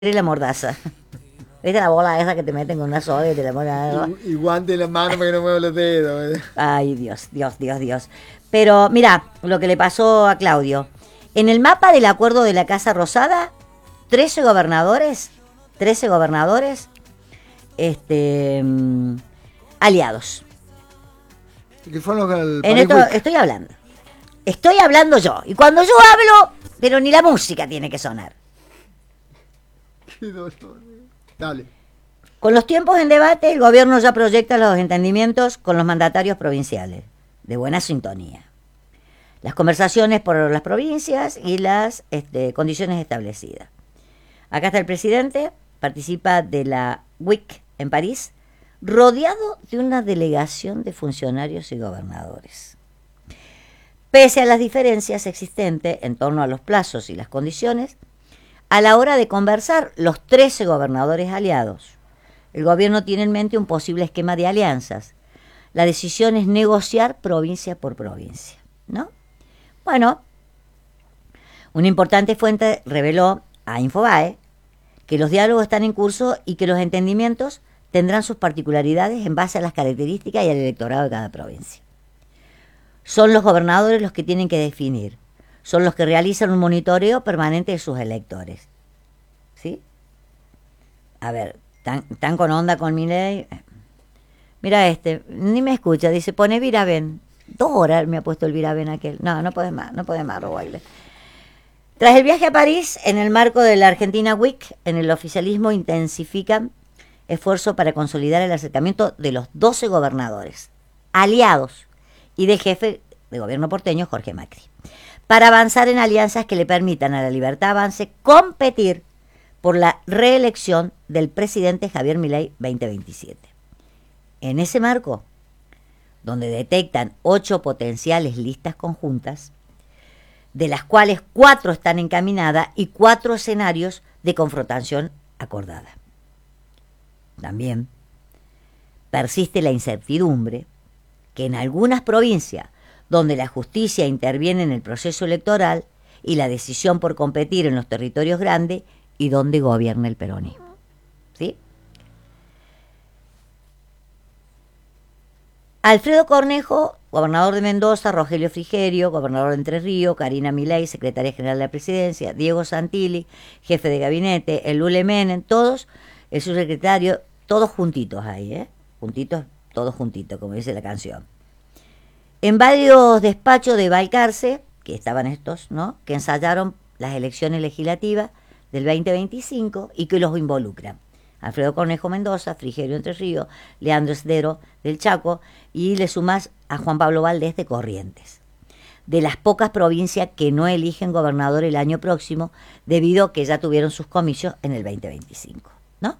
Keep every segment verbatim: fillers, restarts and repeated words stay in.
y la mordaza. ¿Viste la bola esa que te meten con una soda y te la ponen? Y, y guante en la mano para que no mueva los dedos. Ay, Dios, Dios, Dios, Dios. Pero mira lo que le pasó a Claudio. En el mapa del acuerdo de la Casa Rosada, trece gobernadores, trece gobernadores, este, mm, aliados. ¿Qué fueron los del En Paris esto Week? estoy hablando. Estoy hablando yo. Y cuando yo hablo, pero ni la música tiene que sonar. Qué dolor. Dale. Con los tiempos en debate, el gobierno ya proyecta los entendimientos con los mandatarios provinciales, de buena sintonía. Las conversaciones por las provincias y las este, condiciones establecidas. Acá está el presidente, participa de la W I C en París, rodeado de una delegación de funcionarios y gobernadores. Pese a las diferencias existentes en torno a los plazos y las condiciones, a la hora de conversar los trece gobernadores aliados, el gobierno tiene en mente un posible esquema de alianzas. La decisión es negociar provincia por provincia, ¿no? Bueno, una importante fuente reveló a Infobae que los diálogos están en curso y que los entendimientos tendrán sus particularidades en base a las características y al electorado de cada provincia. Son los gobernadores los que tienen que definir, son los que realizan un monitoreo permanente de sus electores. ¿Sí? A ver, ¿tan, tan con onda con Milei? Mira este, ni me escucha, dice, pone Viraben. Dos horas me ha puesto el Viraben aquel. No, no puede más, no puede más, Robaile. Tras el viaje a París, en el marco de la Argentina Week, en el oficialismo intensifican esfuerzos para consolidar el acercamiento de los doce gobernadores, aliados, y del jefe de gobierno porteño, Jorge Macri, para avanzar en alianzas que le permitan a la Libertad Avance competir por la reelección del presidente Javier Milei veinte veintisiete. En ese marco, donde detectan ocho potenciales listas conjuntas, de las cuales cuatro están encaminadas y cuatro escenarios de confrontación acordada. También persiste la incertidumbre que en algunas provincias donde la justicia interviene en el proceso electoral y la decisión por competir en los territorios grandes y donde gobierna el peronismo. ¿Sí? Alfredo Cornejo, gobernador de Mendoza, Rogelio Frigerio, gobernador de Entre Ríos, Karina Milei, secretaria general de la presidencia, Diego Santilli, jefe de gabinete, el Lule Menem, todos, el subsecretario, todos juntitos ahí, ¿eh? Juntitos, todos juntitos, como dice la canción. En varios despachos de Balcarce, que estaban estos, ¿no?, que ensayaron las elecciones legislativas del veinte veinticinco y que los involucran. Alfredo Cornejo Mendoza, Frigerio Entre Ríos, Leandro Esdero del Chaco, y le sumás a Juan Pablo Valdés de Corrientes. De las pocas provincias que no eligen gobernador el año próximo, debido a que ya tuvieron sus comicios en el veinte veinticinco, ¿no?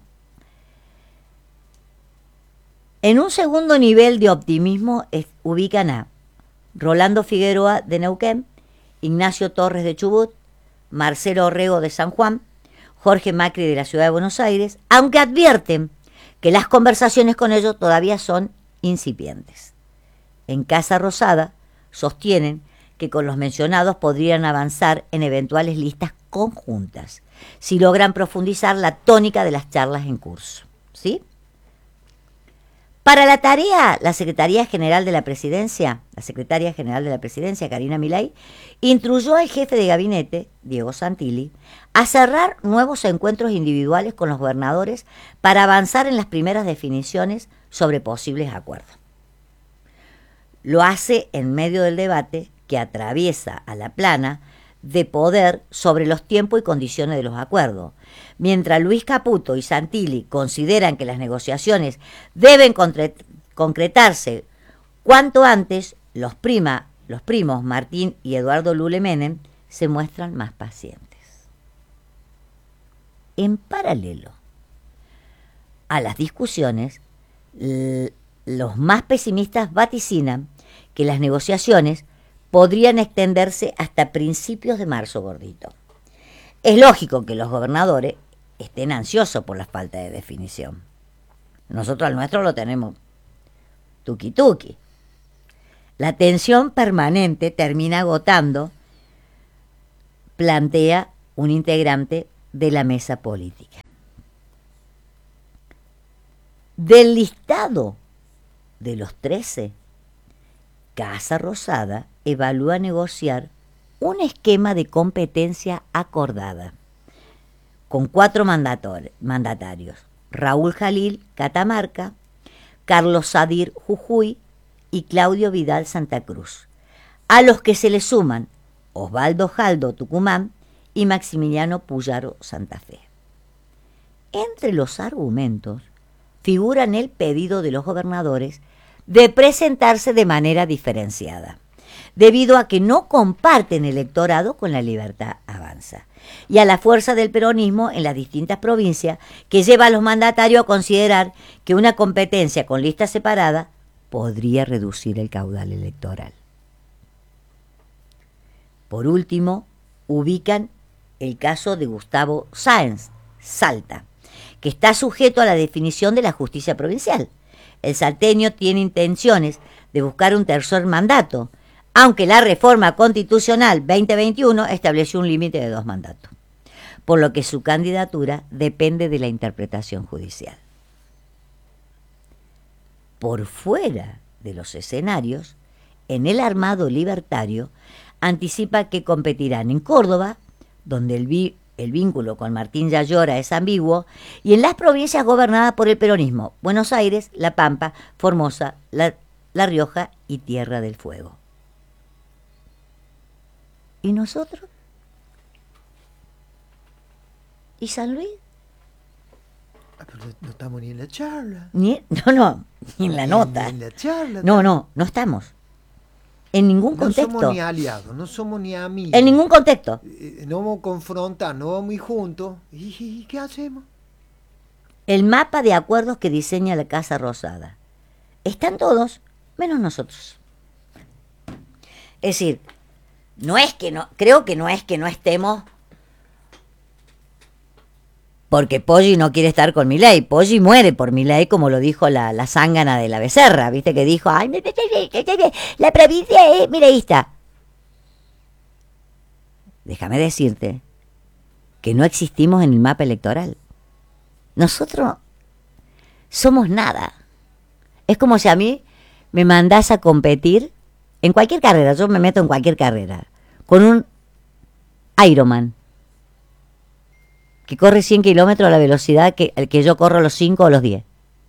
En un segundo nivel de optimismo es, ubican a Rolando Figueroa de Neuquén, Ignacio Torres de Chubut, Marcelo Orrego de San Juan, Jorge Macri de la Ciudad de Buenos Aires, aunque advierten que las conversaciones con ellos todavía son incipientes. En Casa Rosada sostienen que con los mencionados podrían avanzar en eventuales listas conjuntas, si logran profundizar la tónica de las charlas en curso. ¿Sí? Para la tarea, la Secretaría General de la Presidencia, la Secretaria General de la Presidencia, Karina Milei, instruyó al jefe de gabinete, Diego Santilli, a cerrar nuevos encuentros individuales con los gobernadores para avanzar en las primeras definiciones sobre posibles acuerdos. Lo hace en medio del debate que atraviesa a la plana de poder sobre los tiempos y condiciones de los acuerdos. Mientras Luis Caputo y Santilli consideran que las negociaciones deben concretarse cuanto antes, los, prima, los primos Martín y Eduardo Lule Menem se muestran más pacientes. En paralelo a las discusiones, los más pesimistas vaticinan que las negociaciones podrían extenderse hasta principios de marzo, gordito. Es lógico que los gobernadores estén ansiosos por la falta de definición. Nosotros al nuestro lo tenemos tuki tuki. La tensión permanente termina agotando, plantea un integrante de la mesa política. Del listado de los trece, Casa Rosada evalúa negociar un esquema de competencia acordada con cuatro mandatarios: Raúl Jalil, Catamarca, Carlos Sadir, Jujuy y Claudio Vidal, Santa Cruz, a los que se le suman Osvaldo Jaldo, Tucumán, y Maximiliano Puyaro, Santa Fe. Entre los argumentos figuran el pedido de los gobernadores de presentarse de manera diferenciada, debido a que no comparten electorado con la Libertad Avanza, y a la fuerza del peronismo en las distintas provincias, que lleva a los mandatarios a considerar que una competencia con lista separada podría reducir el caudal electoral. Por último, ubican el caso de Gustavo Sáenz, Salta, que está sujeto a la definición de la justicia provincial. El salteño tiene intenciones de buscar un tercer mandato, aunque la reforma constitucional veinte veintiuno estableció un límite de dos mandatos, por lo que su candidatura depende de la interpretación judicial. Por fuera de los escenarios, en el armado libertario, anticipa que competirán en Córdoba, donde el, vi, el vínculo con Martín Yayora es ambiguo, y en las provincias gobernadas por el peronismo: Buenos Aires, La Pampa, Formosa, La, La Rioja y Tierra del Fuego. ¿Y nosotros? ¿Y San Luis? Ah, pero no estamos ni en la charla. Ni, no, no, ni en la nota. Ni en la charla. No, no, no estamos. En ningún contexto. No somos ni aliados, no somos ni amigos. En ningún contexto. Eh, no vamos a confrontar, no vamos a ir juntos. ¿Y, y qué hacemos? El mapa de acuerdos que diseña la Casa Rosada. Están todos, menos nosotros. Es decir, no es que no, creo que no es que no estemos porque Poggi no quiere estar con Milei. Poggi muere por Milei, como lo dijo la, la zángana de la Becerra, ¿viste? Que dijo, ay, la provincia es mileísta. Déjame decirte que no existimos en el mapa electoral. Nosotros somos nada. Es como si a mí me mandás a competir en cualquier carrera. Yo me meto en cualquier carrera con un Ironman que corre cien kilómetros a la velocidad que, que yo corro los cinco o los diez.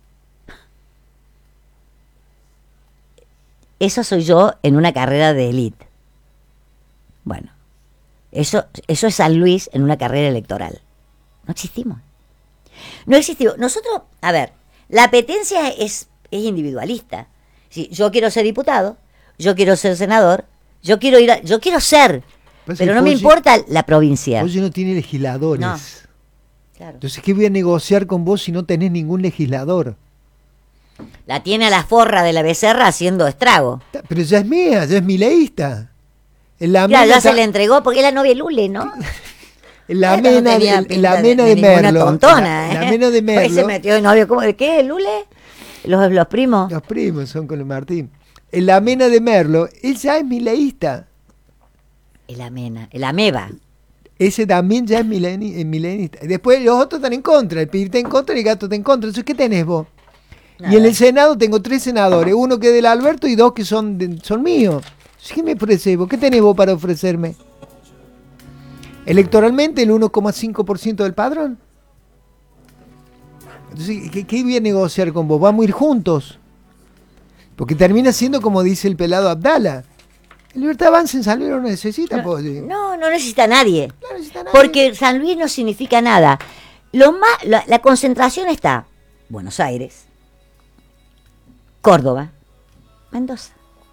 Eso soy yo en una carrera de élite. Bueno, eso, eso es San Luis en una carrera electoral. No existimos. No existimos. Nosotros, a ver, la apetencia es, es individualista. Si yo quiero ser diputado, yo quiero ser senador, yo quiero ir a, yo quiero ser, pues pero si no me Poggi, importa la provincia. Poggi no tiene legisladores. No. Claro. Entonces, ¿qué voy a negociar con vos si no tenés ningún legislador? La tiene a la forra de la Becerra haciendo estrago. Pero ya es mía, ya es mileísta. La claro, ya está... se le entregó porque es la novia de Lule, ¿no? La mena, no de, la mena de, de, de Merlo. Tontona, la, ¿eh? la mena de Merlo. Hoy se metió de novio. ¿Cómo? ¿De qué? ¿Lule? ¿Los, los primos? Los primos son con el Martín. La mena de Merlo, él ya es mileísta. El amena, el ameba. Ese también ya es mileni, milenista. Después los otros están en contra. El pibe está en contra y el gato está en contra. Entonces, ¿qué tenés vos? Nada. Y en el Senado tengo tres senadores. Uno que es del Alberto y dos que son, de, son míos. ¿Qué me ofrecés vos? ¿Qué tenés vos para ofrecerme? Electoralmente el uno coma cinco por ciento del padrón. Entonces, ¿qué, ¿qué voy a negociar con vos? Vamos a ir juntos. Porque termina siendo como dice el pelado Abdala. El Libertad Avanza en San Luis no necesita. No, pues, no, no necesita a nadie. No necesita a nadie. Porque San Luis no significa nada. Lo más, la, la concentración está Buenos Aires, Córdoba, Mendoza.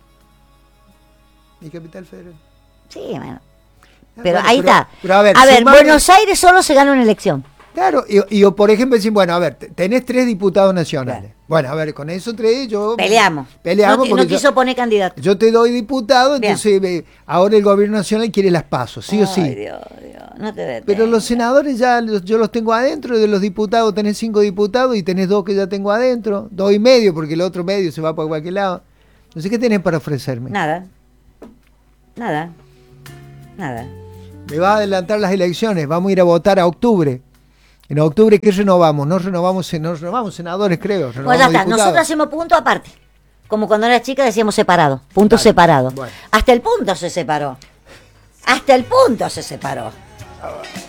¿Y Capital Federal? Sí, bueno. Pero bueno, ahí pero, está. Pero a ver, a ver sumame... Buenos Aires solo se gana una elección. Claro, y, y por ejemplo decir, bueno, a ver, tenés tres diputados nacionales. Claro. Bueno, a ver, con esos tres yo... Peleamos. Peleamos no, porque no quiso yo, poner candidato. Yo te doy diputado, Bien. entonces eh, ahora el gobierno nacional quiere las pasos, sí Ay, o sí. Dios, Dios, no te detengas. Pero los senadores ya los, yo los tengo adentro, de los diputados tenés cinco diputados y tenés dos que ya tengo adentro, dos y medio porque el otro medio se va por cualquier lado. No sé qué tenés para ofrecerme. Nada. Nada. Nada. Me vas a adelantar las elecciones, vamos a ir a votar a octubre. En octubre, ¿qué renovamos? No renovamos, no renovamos senadores, creo. Pues ya está, diputados. Nosotros hacemos punto aparte. Como cuando era chica decíamos separado, punto vale. separado. Bueno. Hasta el punto se separó. Hasta el punto se separó.